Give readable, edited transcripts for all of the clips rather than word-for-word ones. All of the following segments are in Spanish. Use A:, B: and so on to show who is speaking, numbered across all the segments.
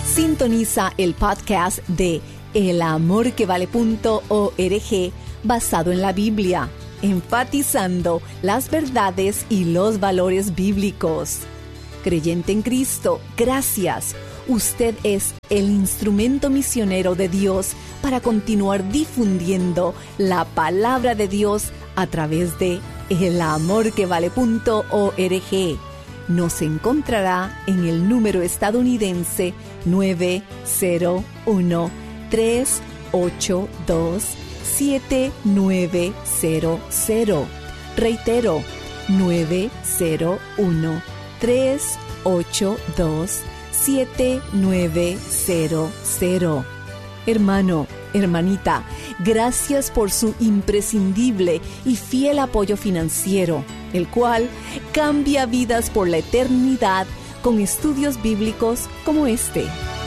A: Sintoniza el podcast de elamorquevale.org basado en la Biblia, enfatizando las verdades y los valores bíblicos. Creyente en Cristo, gracias. Usted es el instrumento misionero de Dios para continuar difundiendo la palabra de Dios a través de elamorquevale.org. Nos encontrará en el número estadounidense 901-382-7900. Reitero, 901-382-7900. Hermano, hermanita, gracias por su imprescindible y fiel apoyo financiero, el cual cambia vidas por la eternidad con estudios bíblicos como este.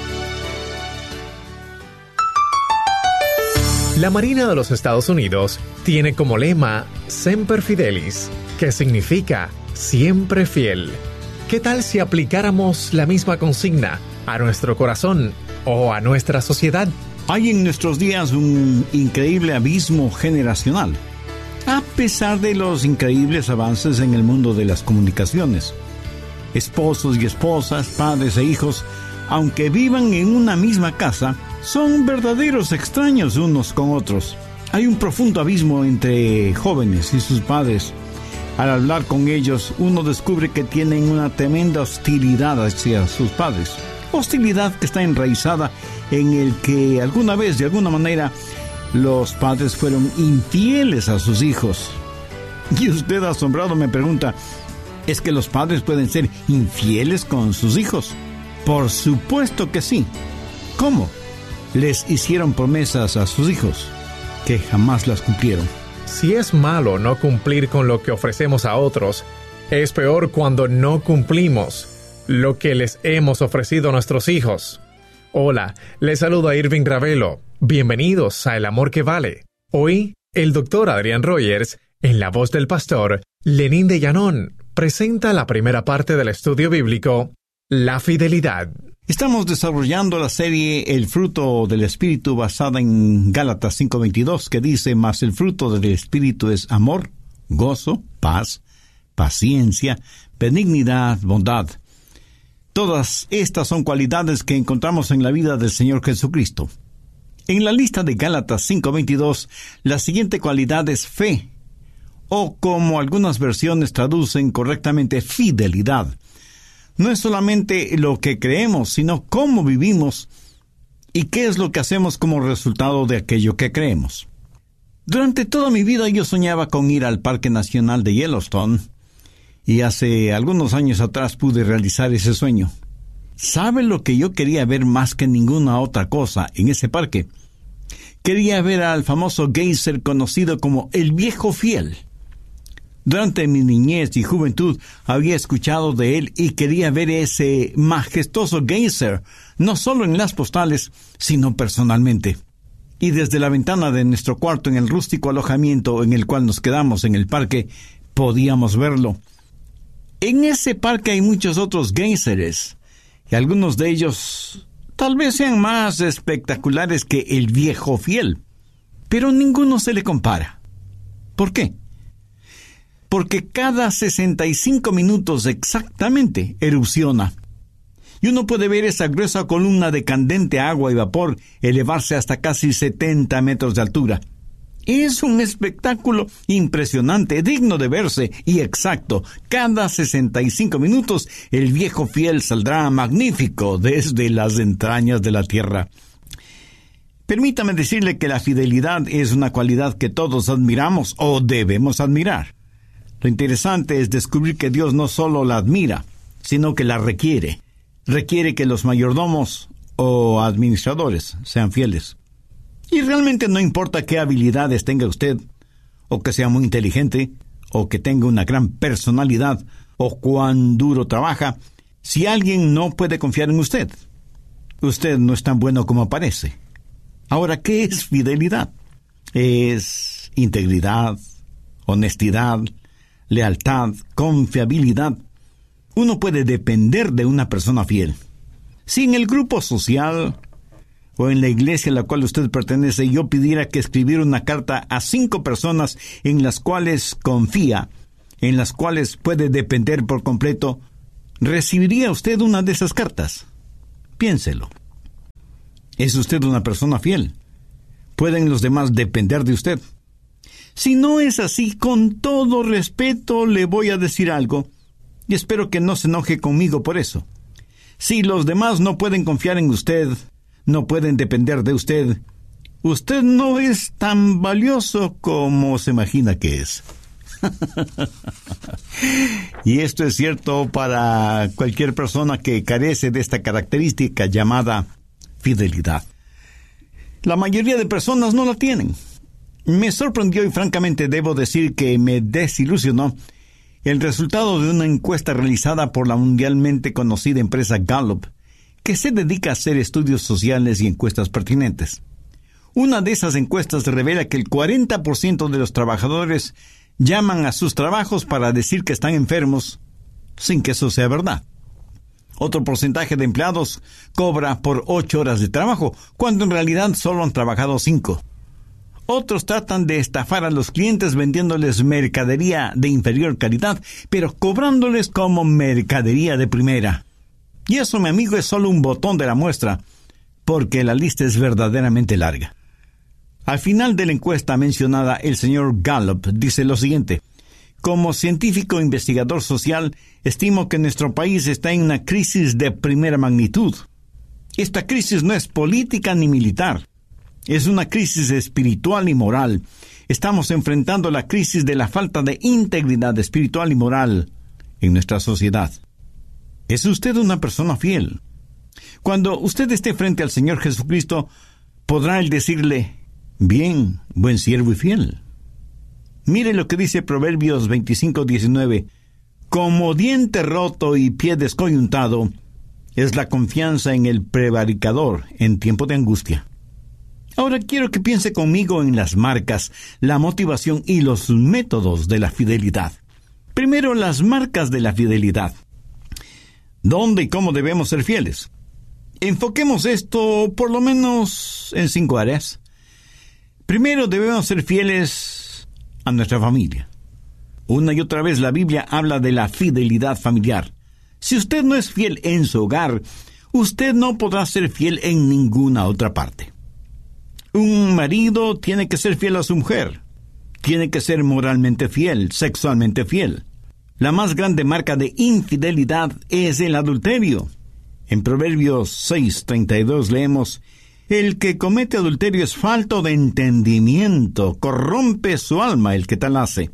B: La Marina de los Estados Unidos tiene como lema Semper Fidelis, que significa siempre fiel. ¿Qué tal si aplicáramos la misma consigna a nuestro corazón o a nuestra sociedad?
C: Hay en nuestros días un increíble abismo generacional, a pesar de los increíbles avances en el mundo de las comunicaciones. Esposos y esposas, padres e hijos, aunque vivan en una misma casa, son verdaderos extraños unos con otros. Hay un profundo abismo entre jóvenes y sus padres. Al hablar con ellos, uno descubre que tienen una tremenda hostilidad hacia sus padres. Hostilidad que está enraizada en el que alguna vez, de alguna manera, los padres fueron infieles a sus hijos. Y usted, asombrado, me pregunta, ¿es que los padres pueden ser infieles con sus hijos? Por supuesto que sí. ¿Cómo? Les hicieron promesas a sus hijos que jamás las cumplieron.
B: Si es malo no cumplir con lo que ofrecemos a otros, es peor cuando no cumplimos lo que les hemos ofrecido a nuestros hijos. Hola, les saluda Irving Ravelo. Bienvenidos a El Amor que Vale. Hoy, el Dr. Adrián Rogers, en la voz del pastor Lenín de Llanón, presenta la primera parte del estudio bíblico, La Fidelidad.
C: Estamos desarrollando la serie El fruto del Espíritu, basada en Gálatas 5:22, que dice: mas el fruto del Espíritu es amor, gozo, paz, paciencia, benignidad, bondad. Todas estas son cualidades que encontramos en la vida del Señor Jesucristo. En la lista de Gálatas 5:22, la siguiente cualidad es fe, o como algunas versiones traducen correctamente, fidelidad. No es solamente lo que creemos, sino cómo vivimos y qué es lo que hacemos como resultado de aquello que creemos. Durante toda mi vida yo soñaba con ir al Parque Nacional de Yellowstone, y hace algunos años atrás pude realizar ese sueño. ¿Sabe lo que yo quería ver más que ninguna otra cosa en ese parque? Quería ver al famoso geyser conocido como el Viejo Fiel. Durante mi niñez y juventud había escuchado de él y quería ver ese majestuoso geyser, no solo en las postales, sino personalmente. Y desde la ventana de nuestro cuarto en el rústico alojamiento en el cual nos quedamos en el parque, podíamos verlo. En ese parque hay muchos otros geyseres, y algunos de ellos tal vez sean más espectaculares que el Viejo Fiel, pero ninguno se le compara. ¿Por qué? Porque cada 65 minutos exactamente erupciona, y uno puede ver esa gruesa columna de candente agua y vapor elevarse hasta casi 70 metros de altura. Es un espectáculo impresionante, digno de verse y exacto. Cada 65 minutos el Viejo Fiel saldrá magnífico desde las entrañas de la tierra. Permítame decirle que la fidelidad es una cualidad que todos admiramos o debemos admirar. Lo interesante es descubrir que Dios no solo la admira, sino que la requiere. Requiere que los mayordomos o administradores sean fieles. Y realmente no importa qué habilidades tenga usted, o que sea muy inteligente, o que tenga una gran personalidad, o cuán duro trabaja, si alguien no puede confiar en usted, usted no es tan bueno como parece. Ahora, ¿qué es fidelidad? Es integridad, honestidad, lealtad, confiabilidad. Uno puede depender de una persona fiel. Si en el grupo social o en la iglesia a la cual usted pertenece yo pidiera que escribiera una carta a 5 personas en las cuales confía, en las cuales puede depender por completo, ¿recibiría usted una de esas cartas? Piénselo. ¿Es usted una persona fiel? ¿Pueden los demás depender de usted? Si no es así, con todo respeto le voy a decir algo, y espero que no se enoje conmigo por eso. Si los demás no pueden confiar en usted, no pueden depender de usted, usted no es tan valioso como se imagina que es. Y esto es cierto para cualquier persona que carece de esta característica llamada fidelidad. La mayoría de personas no la tienen. Me sorprendió y francamente debo decir que me desilusionó el resultado de una encuesta realizada por la mundialmente conocida empresa Gallup, que se dedica a hacer estudios sociales y encuestas pertinentes. Una de esas encuestas revela que el 40% de los trabajadores llaman a sus trabajos para decir que están enfermos, sin que eso sea verdad. Otro porcentaje de empleados cobra por 8 horas de trabajo, cuando en realidad solo han trabajado 5. Otros tratan de estafar a los clientes vendiéndoles mercadería de inferior calidad, pero cobrándoles como mercadería de primera. Y eso, mi amigo, es solo un botón de la muestra, porque la lista es verdaderamente larga. Al final de la encuesta mencionada, el señor Gallup dice lo siguiente: como científico investigador social, estimo que nuestro país está en una crisis de primera magnitud. Esta crisis no es política ni militar. Es una crisis espiritual y moral. Estamos enfrentando la crisis de la falta de integridad espiritual y moral en nuestra sociedad. ¿Es usted una persona fiel? Cuando usted esté frente al Señor Jesucristo, podrá Él decirle: bien, buen siervo y fiel. Mire lo que dice Proverbios 25:19. Como diente roto y pie descoyuntado es la confianza en el prevaricador en tiempo de angustia. Ahora quiero que piense conmigo en las marcas, la motivación y los métodos de la fidelidad. Primero, las marcas de la fidelidad. ¿Dónde y cómo debemos ser fieles? Enfoquemos esto por lo menos en 5 áreas. Primero, debemos ser fieles a nuestra familia. Una y otra vez la Biblia habla de la fidelidad familiar. Si usted no es fiel en su hogar, usted no podrá ser fiel en ninguna otra parte. Un marido tiene que ser fiel a su mujer. Tiene que ser moralmente fiel, sexualmente fiel. La más grande marca de infidelidad es el adulterio. En Proverbios 6:32 leemos: el que comete adulterio es falto de entendimiento, corrompe su alma el que tal hace.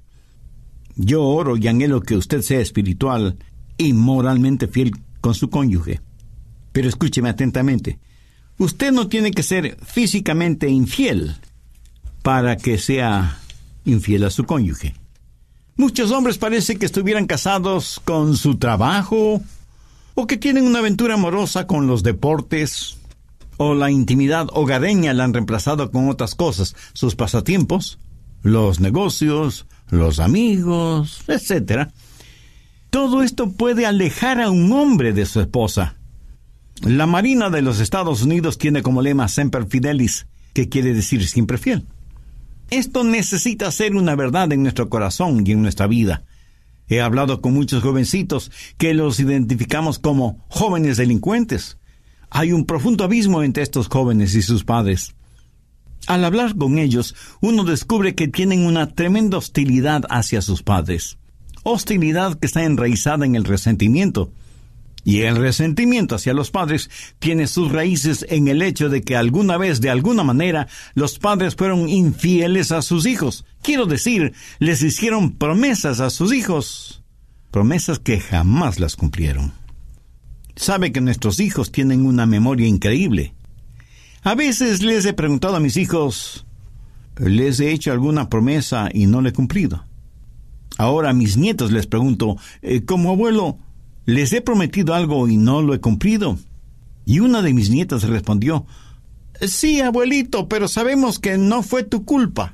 C: Yo oro y anhelo que usted sea espiritual y moralmente fiel con su cónyuge. Pero escúcheme atentamente. Usted no tiene que ser físicamente infiel para que sea infiel a su cónyuge. Muchos hombres parece que estuvieran casados con su trabajo, o que tienen una aventura amorosa con los deportes, o la intimidad hogareña la han reemplazado con otras cosas, sus pasatiempos, los negocios, los amigos, etc. Todo esto puede alejar a un hombre de su esposa. La Marina de los Estados Unidos tiene como lema Semper Fidelis, que quiere decir siempre fiel. Esto necesita ser una verdad en nuestro corazón y en nuestra vida. He hablado con muchos jovencitos que los identificamos como jóvenes delincuentes. Hay un profundo abismo entre estos jóvenes y sus padres. Al hablar con ellos, uno descubre que tienen una tremenda hostilidad hacia sus padres. Hostilidad que está enraizada en el resentimiento. Y el resentimiento hacia los padres tiene sus raíces en el hecho de que alguna vez, de alguna manera, los padres fueron infieles a sus hijos. Quiero decir, les hicieron promesas a sus hijos. Promesas que jamás las cumplieron. Sabe que nuestros hijos tienen una memoria increíble. A veces les he preguntado a mis hijos, ¿les he hecho alguna promesa y no la he cumplido? Ahora a mis nietos les pregunto, como abuelo, ¿les he prometido algo y no lo he cumplido? Y una de mis nietas respondió, sí, abuelito, pero sabemos que no fue tu culpa.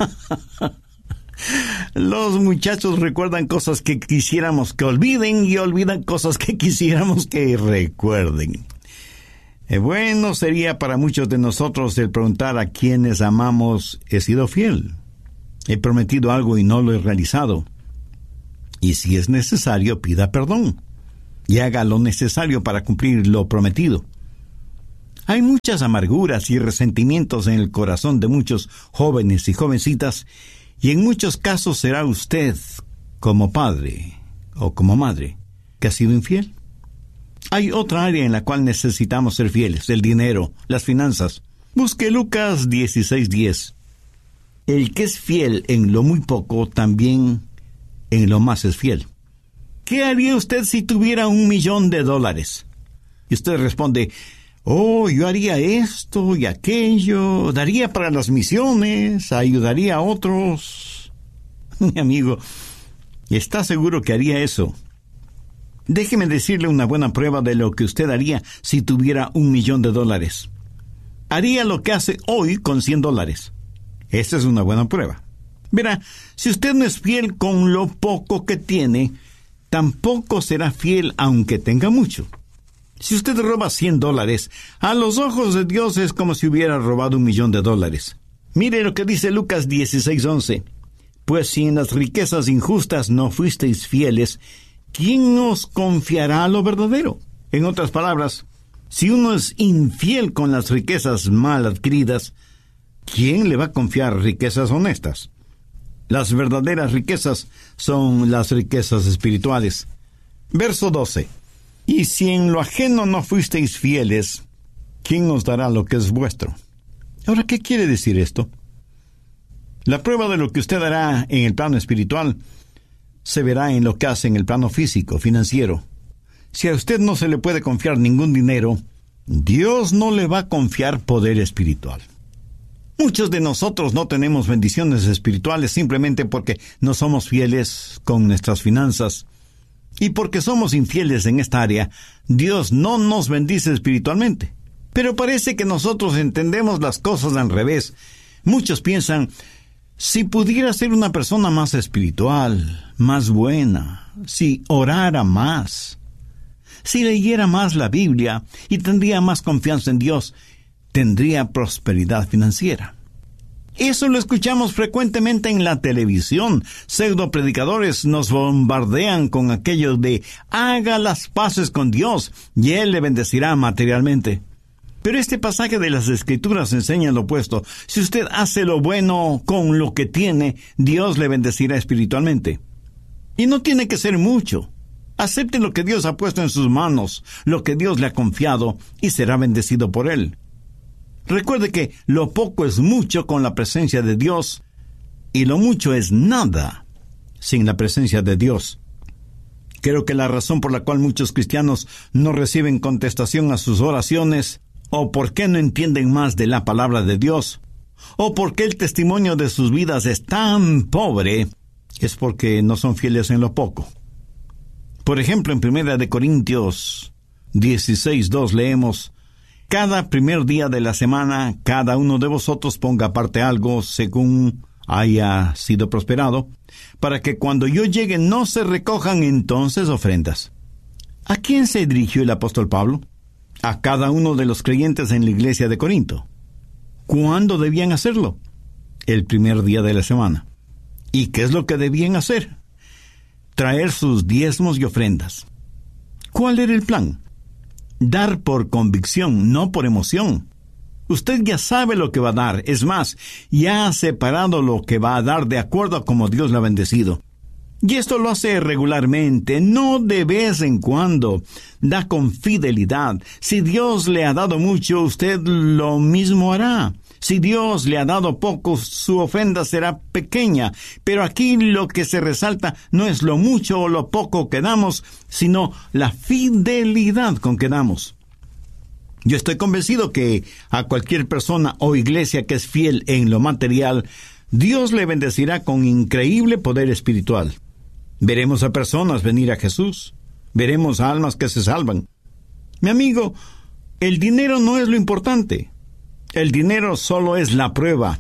C: Los muchachos recuerdan cosas que quisiéramos que olviden y olvidan cosas que quisiéramos que recuerden. Bueno sería para muchos de nosotros el preguntar a quienes amamos: ¿he sido fiel? ¿He prometido algo y no lo he realizado? Y si es necesario, pida perdón y haga lo necesario para cumplir lo prometido. Hay muchas amarguras y resentimientos en el corazón de muchos jóvenes y jovencitas, y en muchos casos será usted, como padre o como madre, que ha sido infiel. Hay otra área en la cual necesitamos ser fieles: el dinero, las finanzas. Busque Lucas 16:10. El que es fiel en lo muy poco, también en lo más es fiel. ¿Qué haría usted si tuviera $1,000,000? Y usted responde: yo haría esto y aquello, daría para las misiones, ayudaría a otros. Mi amigo, ¿está seguro que haría eso? Déjeme decirle una buena prueba de lo que usted haría si tuviera $1,000,000. Haría lo que hace hoy con $100. Esta es una buena prueba. Verá, si usted no es fiel con lo poco que tiene, tampoco será fiel aunque tenga mucho. Si usted roba $100, a los ojos de Dios es como si hubiera robado $1,000,000. Mire lo que dice Lucas 16:11. Pues si en las riquezas injustas no fuisteis fieles, ¿quién os confiará lo verdadero? En otras palabras, si uno es infiel con las riquezas mal adquiridas, ¿quién le va a confiar riquezas honestas? Las verdaderas riquezas son las riquezas espirituales. Verso 12. Y si en lo ajeno no fuisteis fieles, ¿quién os dará lo que es vuestro? Ahora, ¿qué quiere decir esto? La prueba de lo que usted hará en el plano espiritual se verá en lo que hace en el plano físico, financiero. Si a usted no se le puede confiar ningún dinero, Dios no le va a confiar poder espiritual. Muchos de nosotros no tenemos bendiciones espirituales simplemente porque no somos fieles con nuestras finanzas. Y porque somos infieles en esta área, Dios no nos bendice espiritualmente. Pero parece que nosotros entendemos las cosas al revés. Muchos piensan: si pudiera ser una persona más espiritual, más buena, si orara más, si leyera más la Biblia y tendría más confianza en Dios, tendría prosperidad financiera. Eso lo escuchamos frecuentemente en la televisión. Pseudopredicadores nos bombardean con aquello de: haga las paces con Dios y Él le bendecirá materialmente. Pero este pasaje de las Escrituras enseña lo opuesto. Si usted hace lo bueno con lo que tiene, Dios le bendecirá espiritualmente. Y no tiene que ser mucho. Acepte lo que Dios ha puesto en sus manos, lo que Dios le ha confiado, y será bendecido por Él. Recuerde que lo poco es mucho con la presencia de Dios, y lo mucho es nada sin la presencia de Dios. Creo que la razón por la cual muchos cristianos no reciben contestación a sus oraciones, o por qué no entienden más de la palabra de Dios, o por qué el testimonio de sus vidas es tan pobre, es porque no son fieles en lo poco. Por ejemplo, en 1 Corintios 16:2 leemos: cada primer día de la semana, cada uno de vosotros ponga aparte algo según haya sido prosperado, para que cuando yo llegue no se recojan entonces ofrendas. ¿A quién se dirigió el apóstol Pablo? A cada uno de los creyentes en la iglesia de Corinto. ¿Cuándo debían hacerlo? El primer día de la semana. ¿Y qué es lo que debían hacer? Traer sus diezmos y ofrendas. ¿Cuál era el plan? Dar por convicción, no por emoción. Usted ya sabe lo que va a dar. Es más, ya ha separado lo que va a dar de acuerdo a cómo Dios le ha bendecido. Y esto lo hace regularmente, no de vez en cuando. Da con fidelidad. Si Dios le ha dado mucho, usted lo mismo hará. Si Dios le ha dado poco, su ofrenda será pequeña. Pero aquí lo que se resalta no es lo mucho o lo poco que damos, sino la fidelidad con que damos. Yo estoy convencido que a cualquier persona o iglesia que es fiel en lo material, Dios le bendecirá con increíble poder espiritual. Veremos a personas venir a Jesús. Veremos a almas que se salvan. Mi amigo, el dinero no es lo importante. El dinero solo es la prueba.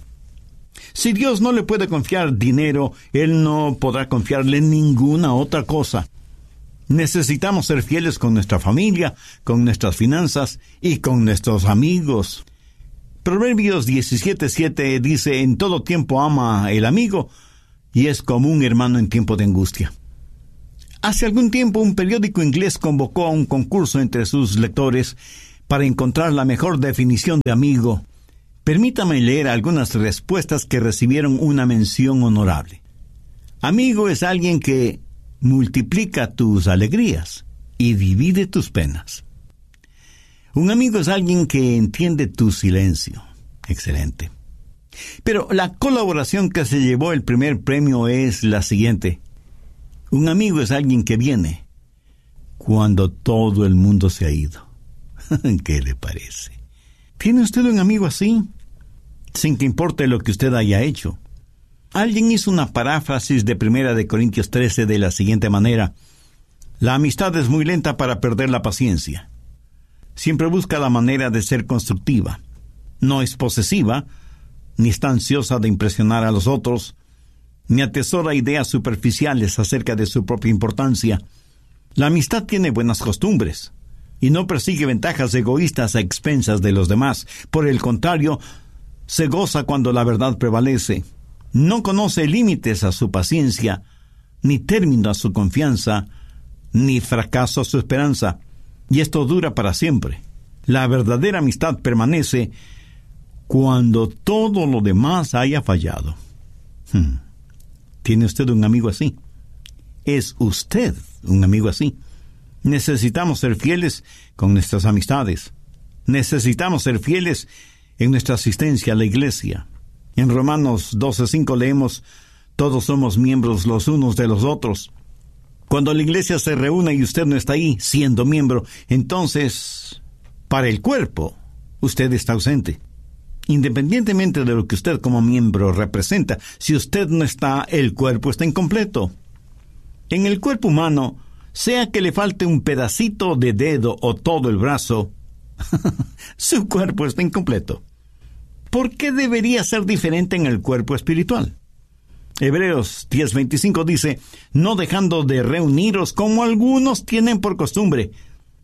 C: Si Dios no le puede confiar dinero, Él no podrá confiarle ninguna otra cosa. Necesitamos ser fieles con nuestra familia, con nuestras finanzas y con nuestros amigos. Proverbios 17:7 dice: en todo tiempo ama el amigo y es como un hermano en tiempo de angustia. Hace algún tiempo un periódico inglés convocó a un concurso entre sus lectores para encontrar la mejor definición de amigo. Permítame leer algunas respuestas que recibieron una mención honorable. Amigo es alguien que multiplica tus alegrías y divide tus penas. Un amigo es alguien que entiende tu silencio. Excelente. Pero la colaboración que se llevó el primer premio es la siguiente. Un amigo es alguien que viene cuando todo el mundo se ha ido. ¿Qué le parece? ¿Tiene usted un amigo así? Sin que importe lo que usted haya hecho. Alguien hizo una paráfrasis de 1 Corintios 13 de la siguiente manera: la amistad es muy lenta para perder la paciencia. Siempre busca la manera de ser constructiva. No es posesiva, ni está ansiosa de impresionar a los otros, ni atesora ideas superficiales acerca de su propia importancia. La amistad tiene buenas costumbres y no persigue ventajas egoístas a expensas de los demás. Por el contrario, se goza cuando la verdad prevalece. No conoce límites a su paciencia, ni término a su confianza, ni fracaso a su esperanza. Y esto dura para siempre. La verdadera amistad permanece cuando todo lo demás haya fallado. ¿Tiene usted un amigo así? ¿Es usted un amigo así? Necesitamos ser fieles con nuestras amistades. Necesitamos ser fieles en nuestra asistencia a la iglesia. En Romanos 12:5 leemos: todos somos miembros los unos de los otros. Cuando la iglesia se reúne y usted no está ahí siendo miembro, entonces, para el cuerpo, usted está ausente. Independientemente de lo que usted como miembro representa, si usted no está, el cuerpo está incompleto. En el cuerpo humano, sea que le falte un pedacito de dedo o todo el brazo, su cuerpo está incompleto. ¿Por qué debería ser diferente en el cuerpo espiritual? Hebreos 10:25 dice: no dejando de reuniros como algunos tienen por costumbre.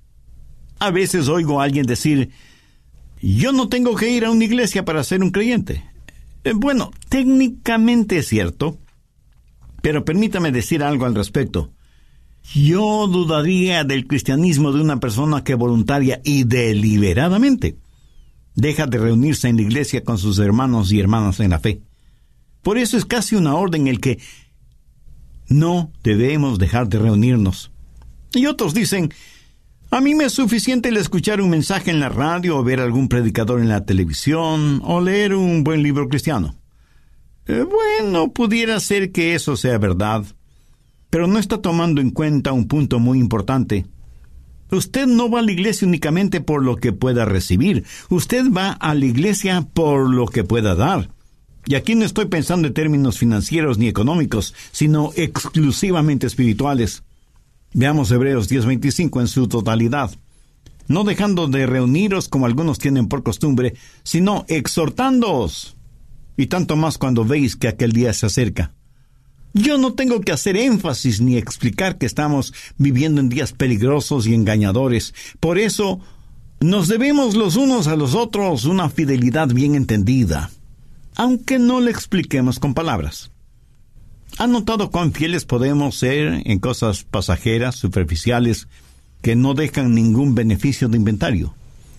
C: A veces oigo a alguien decir: yo no tengo que ir a una iglesia para ser un creyente. Bueno, técnicamente es cierto, pero permítame decir algo al respecto. Yo dudaría del cristianismo de una persona que voluntaria y deliberadamente deja de reunirse en la iglesia con sus hermanos y hermanas en la fe. Por eso es casi una orden el que no debemos dejar de reunirnos. Y otros dicen: a mí me es suficiente el escuchar un mensaje en la radio o ver algún predicador en la televisión o leer un buen libro cristiano. Bueno, pudiera ser que eso sea verdad, pero no está tomando en cuenta un punto muy importante. Usted no va a la iglesia únicamente por lo que pueda recibir. Usted va a la iglesia por lo que pueda dar. Y aquí no estoy pensando en términos financieros ni económicos, sino exclusivamente espirituales. Veamos Hebreos 10:25 en su totalidad. No dejando de reuniros como algunos tienen por costumbre, sino exhortándoos, y tanto más cuando veis que aquel día se acerca. Yo no tengo que hacer énfasis ni explicar que estamos viviendo en días peligrosos y engañadores. Por eso, nos debemos los unos a los otros una fidelidad bien entendida, aunque no le expliquemos con palabras. ¿Han notado cuán fieles podemos ser en cosas pasajeras, superficiales, que no dejan ningún beneficio de inventario?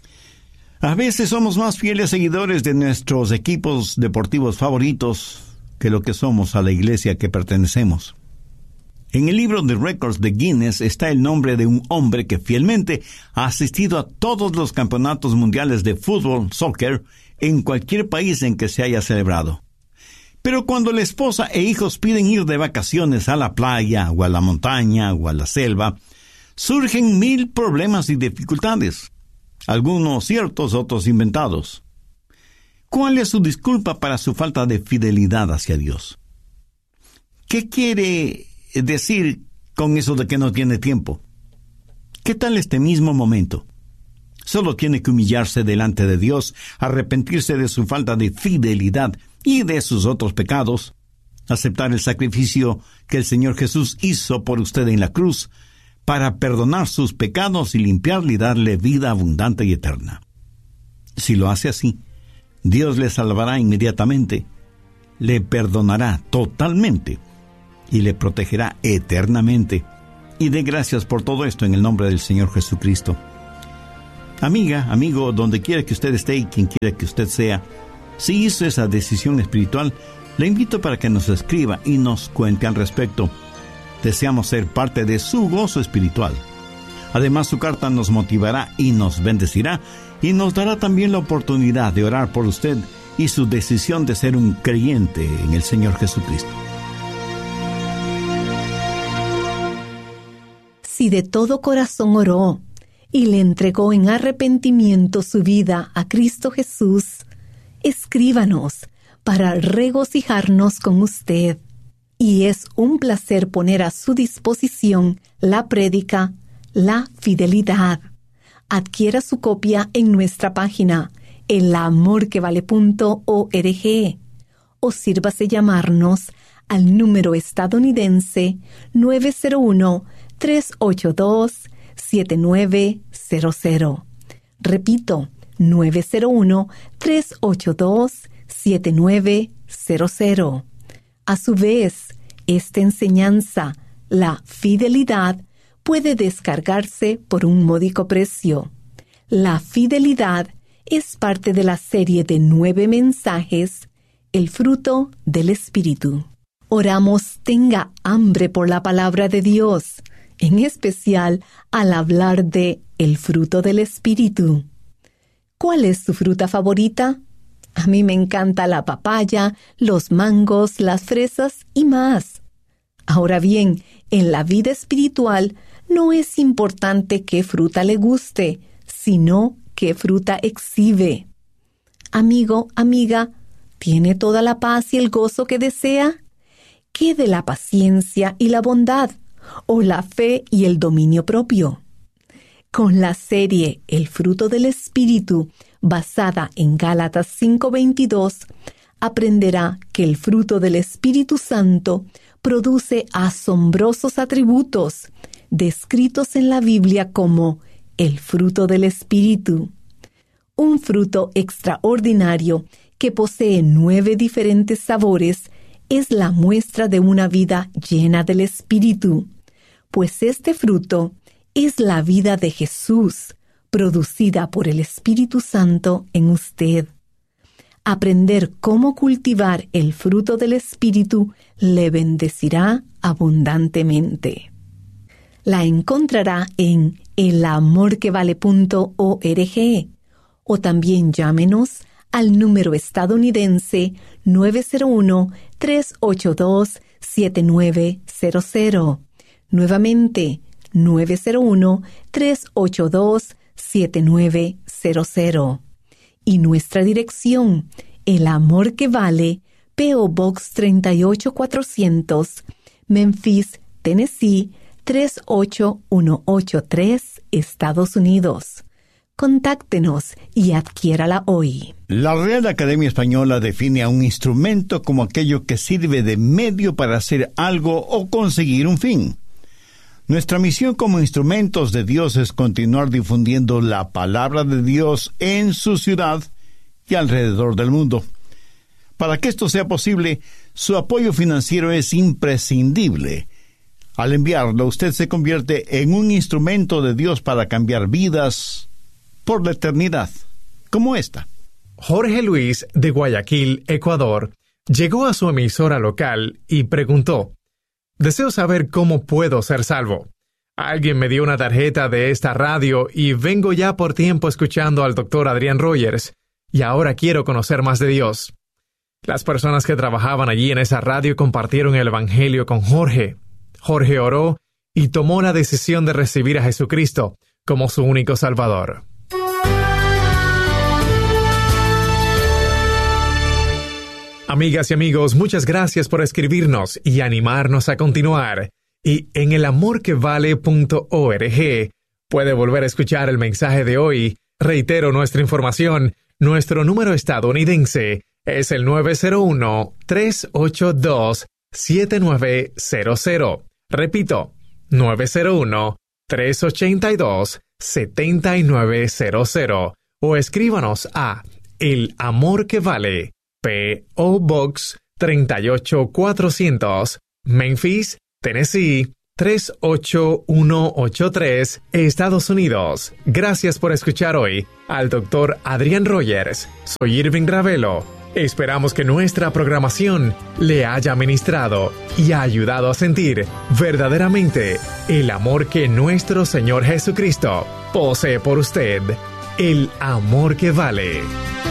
C: A veces somos más fieles seguidores de nuestros equipos deportivos favoritos que lo que somos a la iglesia que pertenecemos. En el libro de récords de Guinness está el nombre de un hombre que fielmente ha asistido a todos los campeonatos mundiales de fútbol, soccer, en cualquier país en que se haya celebrado. Pero cuando la esposa e hijos piden ir de vacaciones a la playa, o a la montaña, o a la selva, surgen 1000 problemas y dificultades. Algunos ciertos, otros inventados. ¿Cuál es su disculpa para su falta de fidelidad hacia Dios? ¿Qué quiere decir con eso de que no tiene tiempo? ¿Qué tal este mismo momento? Solo tiene que humillarse delante de Dios, arrepentirse de su falta de fidelidad y de sus otros pecados, aceptar el sacrificio que el Señor Jesús hizo por usted en la cruz, para perdonar sus pecados y limpiarle y darle vida abundante y eterna. Si lo hace así, Dios le salvará inmediatamente, le perdonará totalmente y le protegerá eternamente. Y dé gracias por todo esto en el nombre del Señor Jesucristo. Amiga, amigo, donde quiera que usted esté y quien quiera que usted sea, si hizo esa decisión espiritual, le invito para que nos escriba y nos cuente al respecto. Deseamos ser parte de su gozo espiritual. Además, su carta nos motivará y nos bendecirá y nos dará también la oportunidad de orar por usted y su decisión de ser un creyente en el Señor Jesucristo.
A: Si de todo corazón oró y le entregó en arrepentimiento su vida a Cristo Jesús, escríbanos para regocijarnos con usted. Y es un placer poner a su disposición la prédica La Fidelidad. Adquiera su copia en nuestra página elamorquevale.org o sírvase llamarnos al número estadounidense 901-382-7900. Repito, 901-382-7900. A su vez, esta enseñanza, La Fidelidad, puede descargarse por un módico precio. La Fidelidad es parte de la serie de 9 mensajes, El fruto del Espíritu. Oramos tenga hambre por la palabra de Dios, en especial al hablar de el fruto del Espíritu. ¿Cuál es su fruta favorita? A mí me encanta la papaya, los mangos, las fresas y más. Ahora bien, en la vida espiritual no es importante qué fruta le guste, sino qué fruta exhibe. Amigo, amiga, ¿tiene toda la paz y el gozo que desea? ¿Qué de la paciencia y la bondad, o la fe y el dominio propio? Con la serie El fruto del Espíritu, basada en Gálatas 5:22, aprenderá que el fruto del Espíritu Santo produce asombrosos atributos, descritos en la Biblia como el fruto del Espíritu. Un fruto extraordinario que posee 9 diferentes sabores es la muestra de una vida llena del Espíritu, pues este fruto es la vida de Jesús, producida por el Espíritu Santo en usted. Aprender cómo cultivar el fruto del Espíritu le bendecirá abundantemente. La encontrará en elamorquevale.org o también llámenos al número estadounidense 901-382-7900. Nuevamente, 901-382-7900. Y nuestra dirección, El Amor que Vale, P.O. Box 38400, Memphis, Tennessee 38183, Estados Unidos. Contáctenos y adquiérala hoy.
C: La Real Academia Española define a un instrumento como aquello que sirve de medio para hacer algo o conseguir un fin. Nuestra misión como instrumentos de Dios es continuar difundiendo la palabra de Dios en su ciudad y alrededor del mundo. Para que esto sea posible, su apoyo financiero es imprescindible. Al enviarlo, usted se convierte en un instrumento de Dios para cambiar vidas por la eternidad, como esta.
B: Jorge Luis, de Guayaquil, Ecuador, llegó a su emisora local y preguntó: «Deseo saber cómo puedo ser salvo. Alguien me dio una tarjeta de esta radio y vengo ya por tiempo escuchando al Dr. Adrián Rogers, y ahora quiero conocer más de Dios». Las personas que trabajaban allí en esa radio compartieron el Evangelio con Jorge. Jorge oró y tomó la decisión de recibir a Jesucristo como su único Salvador. Amigas y amigos, muchas gracias por escribirnos y animarnos a continuar. Y en elamorquevale.org puede volver a escuchar el mensaje de hoy. Reitero nuestra información. Nuestro número estadounidense es el 901-382-7900. Repito, 901 382-7900 o escríbanos a El Amor que Vale, P.O. Box 38400, Memphis, Tennessee 38183, Estados Unidos. Gracias por escuchar hoy al Dr. Adrian Rogers. Soy Irving Ravelo. Esperamos que nuestra programación le haya ministrado y ha ayudado a sentir verdaderamente el amor que nuestro Señor Jesucristo posee por usted. El amor que vale.